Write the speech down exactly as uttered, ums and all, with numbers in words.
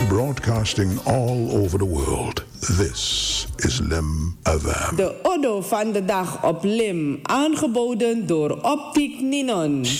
Broadcasting all over the world. This is Lim F M. De Odo van de dag op Lim. Aangeboden door Optiek Ninon.